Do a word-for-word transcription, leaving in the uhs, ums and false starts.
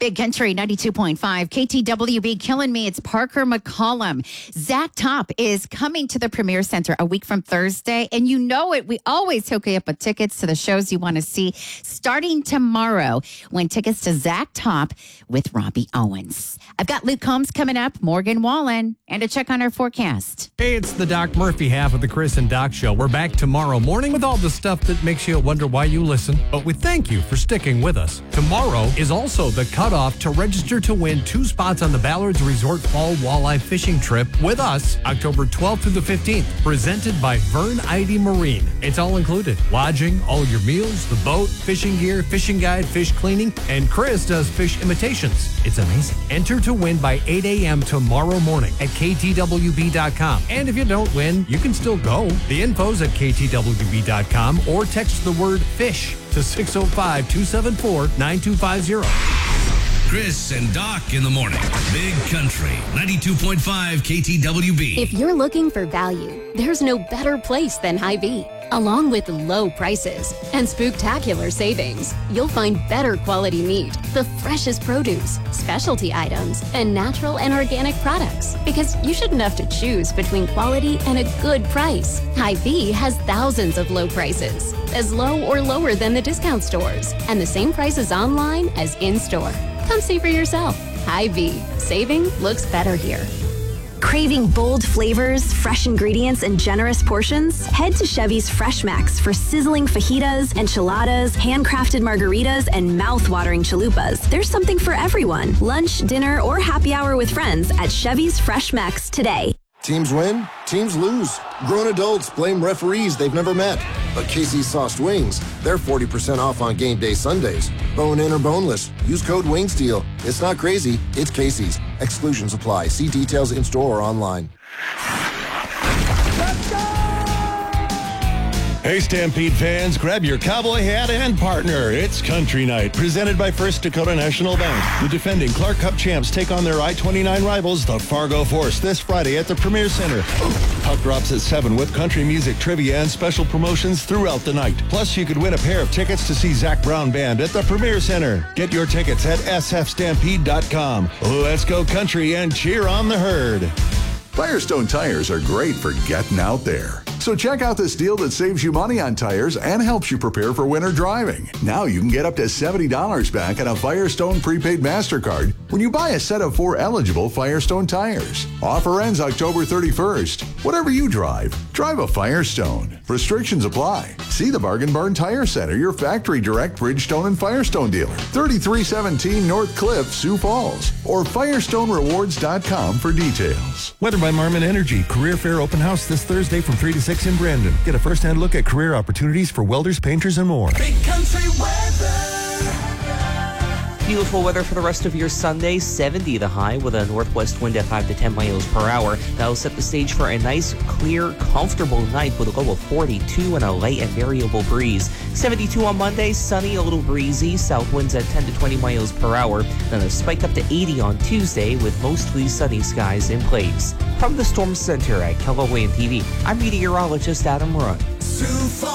Big Country ninety-two point five, K T W B, killing me. It's Parker McCollum. Zach Top is coming to the Premier Center a week from Thursday. And you know it. We always hook you up with tickets to the shows you want to see starting tomorrow. Win tickets to Zach Top with Robbie Owens. I've got Luke Combs coming up, Morgan Wallen, and a check on our forecast. Hey, it's the Doc Murphy half of the Chris and Doc Show. We're back tomorrow morning with all the stuff that makes you wonder why you listen. But we thank you for sticking with us. Tomorrow is also the cutoff to register to win two spots on the Ballards Resort Fall Walleye Fishing Trip with us October twelfth through the fifteenth. Presented by Vern Ivy Marine. It's all included. Lodging, all your meals, the boat, fishing gear, fishing guide, fish cleaning, and Chris does fish imitations. It's amazing. Enter to win by eight a.m. tomorrow morning at K T W B dot com. And if you don't win, you can still go. The info's at K T W B dot com or text the word FISH to six oh five, two seven four, nine two five zero. Chris and Doc in the morning. Big Country, ninety-two point five K T W B. If you're looking for value, there's no better place than Hy-Vee. Along with low prices and spooktacular savings, you'll find better quality meat, the freshest produce, specialty items, and natural and organic products. Because you shouldn't have to choose between quality and a good price. Hy-Vee has thousands of low prices, as low or lower than the discount stores, and the same prices online as in-store. Come see for yourself. Hy-Vee. Saving looks better here. Craving bold flavors, fresh ingredients, and generous portions? Head to Chevy's Fresh Max for sizzling fajitas, enchiladas, handcrafted margaritas, and mouth-watering chalupas. There's something for everyone. Lunch, dinner, or happy hour with friends at Chevy's Fresh Max today. Teams win, teams lose. Grown adults blame referees they've never met. But Casey's Sauced Wings, they're forty percent off on game day Sundays. Bone-in or boneless, use code WINGSTEAL. It's not crazy, it's Casey's. Exclusions apply. See details in-store or online. Hey, Stampede fans, grab your cowboy hat and partner. It's Country Night, presented by First Dakota National Bank. The defending Clark Cup champs take on their I twenty-nine rivals, the Fargo Force, this Friday at the Premier Center. Puck drops at seven with country music, trivia, and special promotions throughout the night. Plus, you could win a pair of tickets to see Zach Brown Band at the Premier Center. Get your tickets at S F stampede dot com. Let's go country and cheer on the herd. Firestone tires are great for getting out there. So check out this deal that saves you money on tires and helps you prepare for winter driving. Now you can get up to seventy dollars back on a Firestone prepaid MasterCard when you buy a set of four eligible Firestone tires. Offer ends October thirty-first. Whatever you drive, drive a Firestone. Restrictions apply. See the Bargain Barn Tire Center, your factory direct Bridgestone and Firestone dealer. thirty-three seventeen North Cliff, Sioux Falls. Or firestone rewards dot com for details. Weather by Marmon Energy. Career Fair Open House this Thursday from three to six in Brandon. Get a first-hand look at career opportunities for welders, painters, and more. Big Country weather. Beautiful weather for the rest of your Sunday. seventy the high with a northwest wind at five to ten miles per hour. That'll set the stage for a nice, clear, comfortable night with a low of forty-two and a light and variable breeze. seventy-two on Monday, sunny, a little breezy. South winds at ten to twenty miles per hour. Then a spike up to eighty on Tuesday with mostly sunny skies in place. From the Storm Center at Keller Williams T V, I'm meteorologist Adam Run.